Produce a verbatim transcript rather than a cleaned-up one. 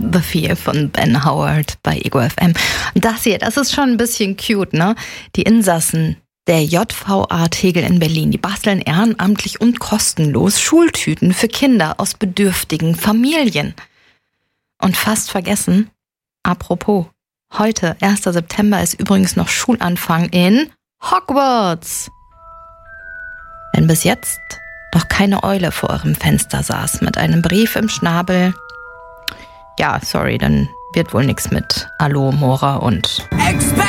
The Fear von Ben Howard bei Ego F M. Das hier, das ist schon ein bisschen cute, ne? Die Insassen der J V A Tegel in Berlin, die basteln ehrenamtlich und kostenlos Schultüten für Kinder aus bedürftigen Familien. Und fast vergessen, apropos, heute, erster September, ist übrigens noch Schulanfang in Hogwarts. Wenn bis jetzt noch keine Eule vor eurem Fenster saß mit einem Brief im Schnabel, ja, sorry, dann wird wohl nichts mit Alohomora und Expect